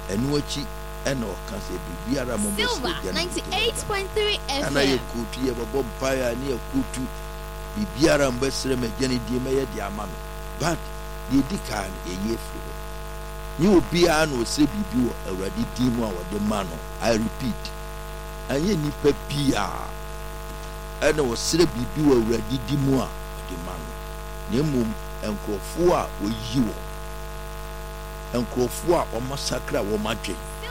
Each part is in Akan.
enu achi ena okase bibiara mo Silver 98.3 ana ye FM. kutu ye bobo mpaya ne ye kutu bibiara mbesere magene die me ye de ama me but ye di kan ye free ni obi a na ose bibi wo awurade din mu a wode ma no. I repeat, anye nipa bia ana osere bibi wo awurade din mu a wode ma no. Na mmom enkrofo a oyi wo enkrofo a omasakra wo madwe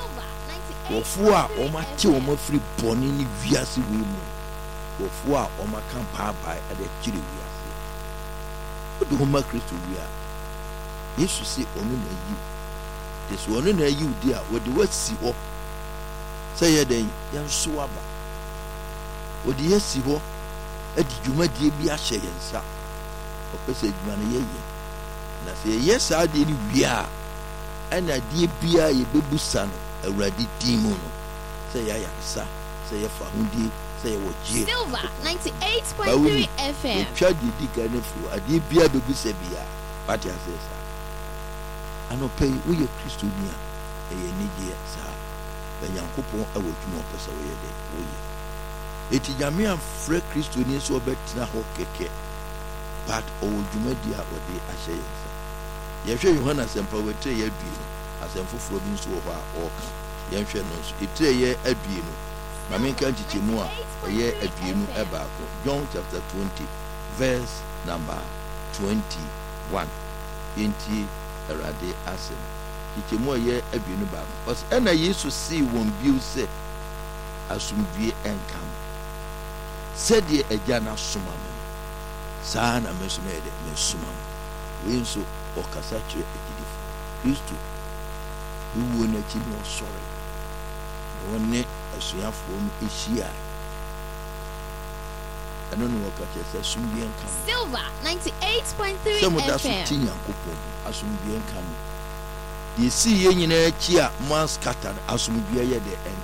wofo a omate wo mafiri boni ni wiase we mu wofo a omaka baabae ade kire wiase odo homa Kristo wia Yesu se onu na yi deso onu na yi udi a wode wasi ho se ye den yanso aba wode yasi ho adi dwumadie bi ahye yensa opese dwuma na ye na se ye sa de ni wia ana die bia ye bebusa no awurade din mu no se ya yaksa se ya fa hundi se ya woje Silver 98.3 FM. twa di gane fu ade bia bebusa bia pati asesa anope wo ye Kristo ni a eye nige sa banyankopon awo dwuma opese wo ye de wo ye eti nyame afre Kristo ni so obetina ho keke but owo dwuma di a ode ahye yensa ye hwe Yohana sempa wetre ye dui asemfoforo bi nso wo ho a oka yenhwe no so etre ye adui no ma menka nchichemu a ye adui no ebaako John chapter 20 verse number 21 enti erade asem nchichemu a ye adui no baako os ena Yesu si won biu se asumdue enkam sede agya na soma me saa na mesoma ye de mesoma we nso okasa kire agidifo Kristo wo na chi no sorry wonne asuafo no ehia ano no wakache sa sumbi enkam Silver 98.3 se mo da so FM. tinyankopon asumbi enkam yesi ye nyina chi a man scatter asumbi ye de